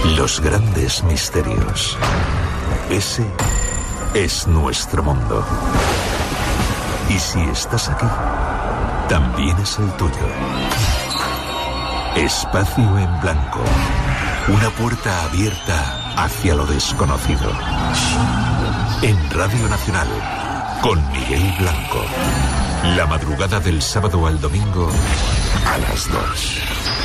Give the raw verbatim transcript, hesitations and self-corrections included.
Los grandes misterios. Ese es nuestro mundo. Y si estás aquí, también es el tuyo. Espacio en Blanco. Una puerta abierta hacia lo desconocido. En Radio Nacional, con Miguel Blanco. La madrugada del sábado al domingo a las dos.